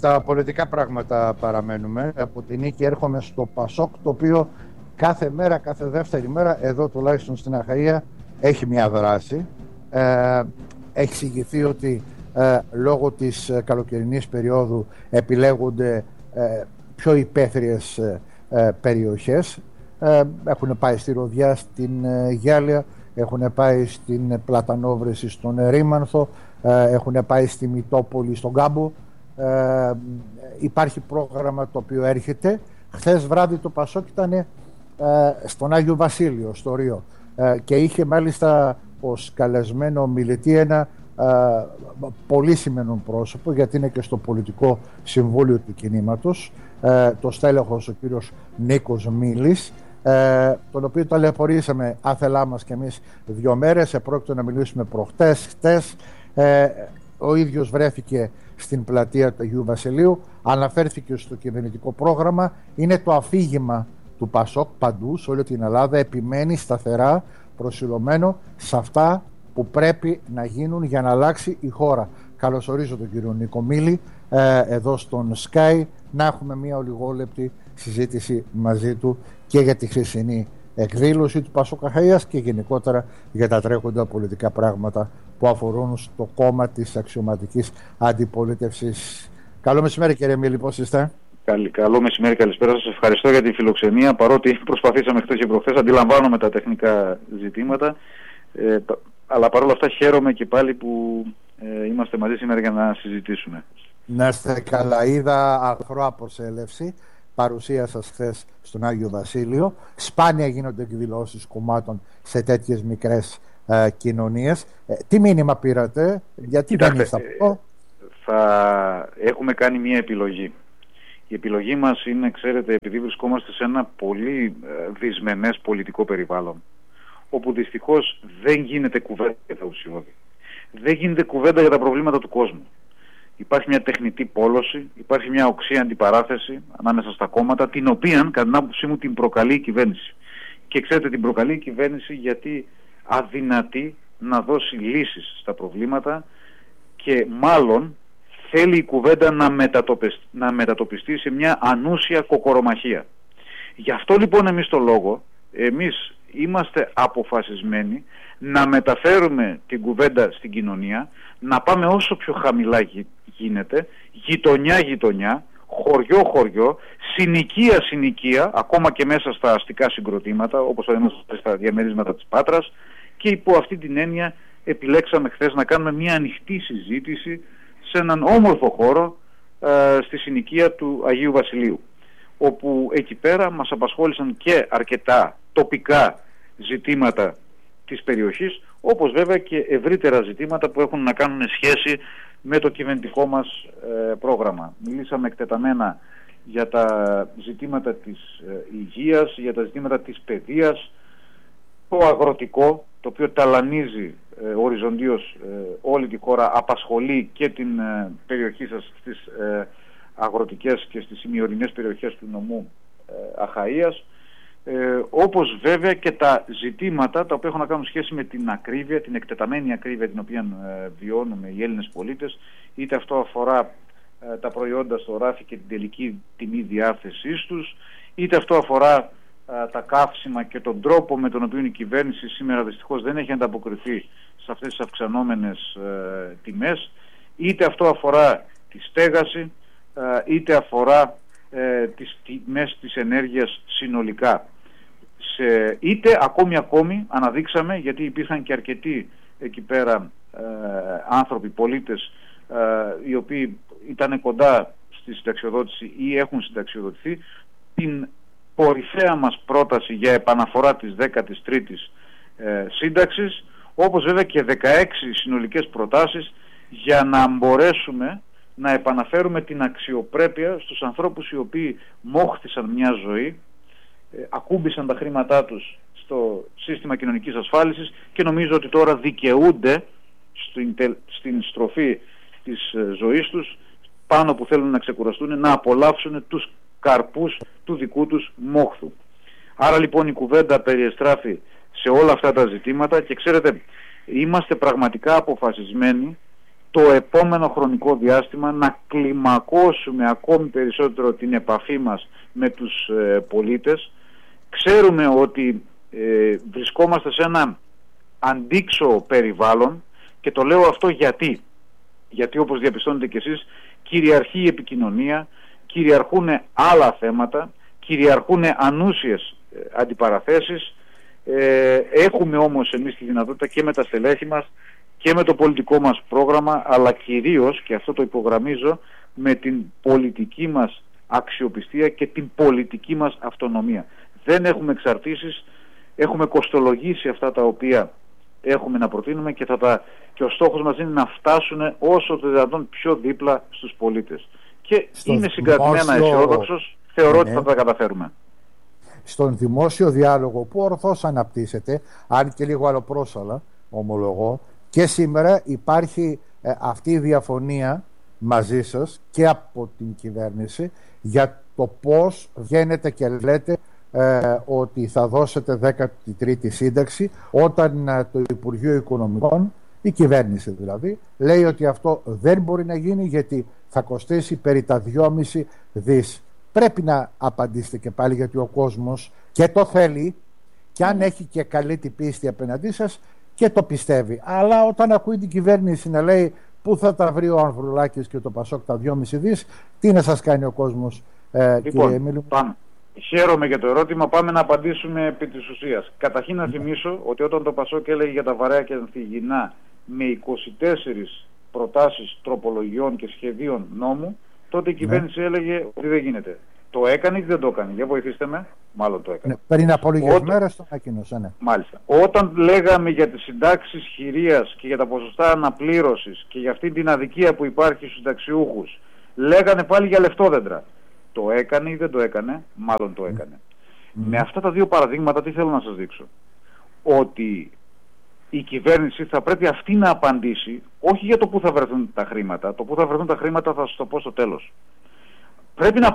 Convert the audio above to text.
Στα πολιτικά πράγματα παραμένουμε. Από την νίκη έρχομαι στο Πασόκ, το οποίο κάθε μέρα, κάθε δεύτερη μέρα, εδώ τουλάχιστον στην Αχαΐα, έχει μια δράση. Έχει εξηγηθεί ότι λόγω της καλοκαιρινής περίοδου επιλέγονται πιο υπαίθριες περιοχές. Έχουν πάει στη Ροδιά, στην Γιάλια, έχουν πάει στην Πλατανόβρεση, στον Ρήμανθο, έχουν πάει στη Μητόπολη, στον Κάμπο. Υπάρχει πρόγραμμα το οποίο έρχεται. Χθες βράδυ το Πασόκ ήταν στον Άγιο Βασίλειο, στο Ρίο, και είχε μάλιστα ως καλεσμένο μιλητή ένα πολύ σημαίνον πρόσωπο, γιατί είναι και στο πολιτικό συμβούλιο του κινήματος, το στέλεχος ο κύριος Νίκος Μίλης, τον οποίο ταλαιπωρήσαμε άθελά μας και εμείς 2 μέρες. Επρόκειτο να μιλήσουμε προχτές, χτες. Ο ίδιος βρέθηκε στην πλατεία του Αγίου Βασιλείου, αναφέρθηκε στο κυβερνητικό πρόγραμμα. Είναι το αφήγημα του Πασόκ παντού, σε όλη την Ελλάδα. Επιμένει σταθερά, προσιλωμένο σε αυτά που πρέπει να γίνουν για να αλλάξει η χώρα. Καλωσορίζω τον κύριο Νίκο Μίλη εδώ στον Sky, να έχουμε μια ολιγόλεπτη συζήτηση μαζί του και για τη χθεσινή εκδήλωση του Πασόκ Αχαΐας και γενικότερα για τα τρέχοντα πολιτικά πράγματα που αφορούν στο κόμμα της αξιωματικής αντιπολίτευσης. Καλό μεσημέρι, κύριε Μίλη, πώς είστε? Καλό μεσημέρι, καλησπέρα σας. Ευχαριστώ για τη φιλοξενία. Παρότι προσπαθήσαμε χθες και προχθές, αντιλαμβάνομαι τα τεχνικά ζητήματα, αλλά παρόλα αυτά χαίρομαι και πάλι που είμαστε μαζί σήμερα για να συζητήσουμε. Να είστε καλά. Είδα αθρώα προσέλευση, παρουσία σας χθες στον Άγιο Βασίλειο. Σπάνια γίνονται εκδηλώσεις κομμάτων σε τέτοιες μικρές κοινωνίες. Τι μήνυμα πήρατε, γιατί δεν ήρθα αυτό? Θα έχουμε κάνει μια επιλογή. Η επιλογή μας είναι, ξέρετε, επειδή βρισκόμαστε σε ένα πολύ δυσμενές πολιτικό περιβάλλον, όπου δυστυχώς δεν γίνεται κουβέντα για τα ουσιώδη. Δεν γίνεται κουβέντα για τα προβλήματα του κόσμου. Υπάρχει μια τεχνητή πόλωση, υπάρχει μια οξύ αντιπαράθεση ανάμεσα στα κόμματα, την οποία, κατά την άποψή μου, την προκαλεί η κυβέρνηση. Και ξέρετε, την προκαλεί η κυβέρνηση γιατί αδυνατεί να δώσει λύσεις στα προβλήματα και μάλλον θέλει η κουβέντα να μετατοπιστεί σε μια ανούσια κοκορομαχία. Γι' αυτό λοιπόν εμείς είμαστε αποφασισμένοι να μεταφέρουμε την κουβέντα στην κοινωνία, να πάμε όσο πιο χαμηλά γίνεται, γειτονιά-γειτονιά, χωριό-χωριό, συνοικία-συνοικία, ακόμα και μέσα στα αστικά συγκροτήματα, όπως στα διαμερίσματα της Πάτρας, και υπό αυτή την έννοια επιλέξαμε χθες να κάνουμε μια ανοιχτή συζήτηση σε έναν όμορφο χώρο στη συνοικία του Αγίου Βασιλείου, όπου εκεί πέρα μας απασχόλησαν και αρκετά τοπικά ζητήματα της περιοχής, όπως βέβαια και ευρύτερα ζητήματα που έχουν να κάνουν σχέση με το κυβερνητικό μας πρόγραμμα. Μιλήσαμε εκτεταμένα για τα ζητήματα της υγείας, για τα ζητήματα της παιδείας, το αγροτικό, το οποίο ταλανίζει οριζοντίως όλη τη χώρα, απασχολεί και την περιοχή σας στις αγροτικές και στις ημιορεινές περιοχές του νομού Αχαΐας, όπως βέβαια και τα ζητήματα τα οποία έχουν να κάνουν σχέση με την ακρίβεια, την εκτεταμένη ακρίβεια την οποία βιώνουμε οι Έλληνες πολίτες, είτε αυτό αφορά τα προϊόντα στο ράφι και την τελική τιμή διάθεσής τους, είτε αυτό αφορά τα καύσιμα και τον τρόπο με τον οποίο η κυβέρνηση σήμερα δυστυχώς δεν έχει ανταποκριθεί σε αυτές τις αυξανόμενες τιμές, είτε αυτό αφορά τη στέγαση, είτε αφορά τις τιμές της ενέργειας συνολικά. Είτε ακόμη αναδείξαμε, γιατί υπήρχαν και αρκετοί εκεί πέρα άνθρωποι, πολίτες, οι οποίοι ήταν κοντά στη συνταξιοδότηση ή έχουν συνταξιοδοτηθεί, την κορυφαία μας πρόταση για επαναφορά της 13ης σύνταξης, όπως βέβαια και 16 συνολικές προτάσεις για να μπορέσουμε να επαναφέρουμε την αξιοπρέπεια στους ανθρώπους οι οποίοι μόχθησαν μια ζωή, ακούμπησαν τα χρήματά τους στο σύστημα κοινωνικής ασφάλισης και νομίζω ότι τώρα δικαιούνται στην στροφή της ζωής τους, πάνω που θέλουν να ξεκουραστούν, να απολαύσουν τους καρπούς του δικού τους μόχθου. Άρα λοιπόν η κουβέντα περιεστράφει σε όλα αυτά τα ζητήματα και ξέρετε, είμαστε πραγματικά αποφασισμένοι το επόμενο χρονικό διάστημα να κλιμακώσουμε ακόμη περισσότερο την επαφή μας με τους πολίτες. Ξέρουμε ότι βρισκόμαστε σε ένα αντίξωο περιβάλλον και το λέω αυτό γιατί όπως διαπιστώνετε και εσείς κυριαρχεί η επικοινωνία, κυριαρχούν άλλα θέματα, κυριαρχούν ανούσιες αντιπαραθέσεις. Έχουμε όμως εμείς τη δυνατότητα και με τα στελέχη μας και με το πολιτικό μας πρόγραμμα, αλλά κυρίως, και αυτό το υπογραμμίζω, με την πολιτική μας αξιοπιστία και την πολιτική μας αυτονομία. Δεν έχουμε εξαρτήσεις, έχουμε κοστολογήσει αυτά τα οποία έχουμε να προτείνουμε και ο στόχος μας είναι να φτάσουν όσο το δυνατόν πιο δίπλα στους πολίτες. Και είμαι συγκρατημένα αισιόδοξος, θεωρώ ότι θα τα καταφέρουμε. Στον δημόσιο διάλογο που ορθώς αναπτύσσεται, αν και λίγο αλλοπρόσαλα, ομολογώ, και σήμερα υπάρχει αυτή η διαφωνία μαζί σας και από την κυβέρνηση για το πώς βγαίνετε και λέτε ότι θα δώσετε 13η σύνταξη, όταν το Υπουργείο Οικονομικών, η κυβέρνηση δηλαδή, λέει ότι αυτό δεν μπορεί να γίνει γιατί θα κοστίσει περί τα 2,5 δις. Πρέπει να απαντήσετε και πάλι, γιατί ο κόσμος και το θέλει και αν έχει και καλή την πίστη απέναντί σας και το πιστεύει. Αλλά όταν ακούει την κυβέρνηση να λέει πού θα τα βρει ο Ανδρουλάκης και το Πασόκ τα 2,5 δις, τι να σας κάνει ο κόσμος, κύριε Εμίλιο? Πάμε. Χαίρομαι για το ερώτημα, πάμε να απαντήσουμε επί της ουσίας. Καταρχήν να θυμίσω ότι όταν το Πασόκ έλεγε για τα βαρέα και ανθυγιεινά με 24 προτάσεις τροπολογιών και σχεδίων νόμου, τότε η κυβέρνηση έλεγε ότι δεν γίνεται. Το έκανε ή δεν το έκανε? Για βοηθήστε με. Μάλλον το έκανε. Πριν από λίγες μέρες το ανακοίνωσε. Ναι. Μάλιστα. Όταν λέγαμε για τις συντάξεις χειρίας και για τα ποσοστά αναπλήρωσης και για αυτή την αδικία που υπάρχει στους συνταξιούχους, λέγανε πάλι για λεφτόδεντρα. Το έκανε ή δεν το έκανε? Μάλλον το έκανε. Με αυτά τα δύο παραδείγματα τι θέλω να σας δείξω? Ότι η κυβέρνηση θα πρέπει αυτή να απαντήσει, όχι για το πού θα βρεθούν τα χρήματα. Το πού θα βρεθούν τα χρήματα θα σας το πω στο τέλος. Πρέπει να